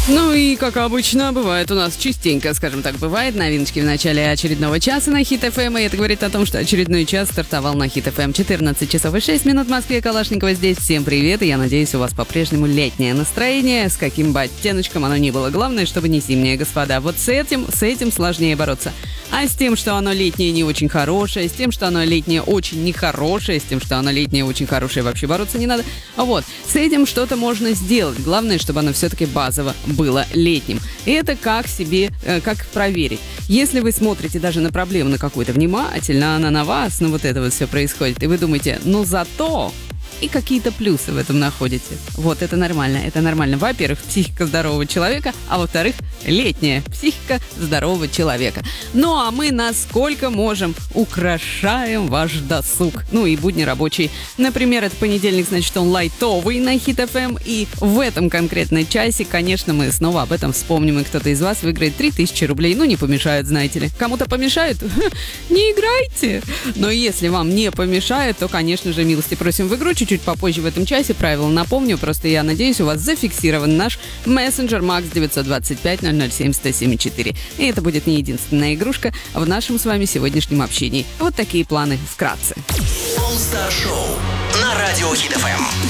Ну и, как обычно, бывает у нас частенько, скажем так, бывает новиночки в начале очередного часа на Хит ФМ. И это говорит о том, что очередной час стартовал на Хит ФМ. 14 часов и 6 минут в Москве. Калашникова здесь. Всем привет. И я надеюсь, у вас по-прежнему летнее настроение. С каким бы оттеночком оно ни было. Главное, чтобы не зимнее, господа. Вот с этим сложнее бороться. А с тем, что оно летнее не очень хорошее, с тем, что оно летнее очень нехорошее, с тем, что оно летнее очень хорошее, вообще бороться не надо. Вот, с этим что-то можно сделать. Главное, чтобы оно все-таки базово было летним. И это как проверить. Если вы смотрите даже на проблему на какую-то внимательно, она на вас, вот это вот все происходит, и вы думаете, зато... И какие-то плюсы в этом находите. Вот, это нормально, это нормально. Во-первых, психика здорового человека, а во-вторых, летняя психика здорового человека. Ну, а мы насколько можем украшаем ваш досуг. Ну, и будни рабочие. Например, это понедельник, значит, он лайтовый на Хит ФМ. И в этом конкретном часе, конечно, мы снова об этом вспомним. И кто-то из вас выиграет 3000 рублей. Ну, не помешают, знаете ли. Кому-то помешают? Не играйте. Но если вам не помешает, то, конечно же, милости просим в игру. Чуть попозже в этом часе. Правила напомню, просто я надеюсь, у вас зафиксирован наш мессенджер Макс 925-007-1074. И это будет не единственная игрушка в нашем с вами сегодняшнем общении. Вот такие планы вкратце. All Star Show на радио Хит ФМ.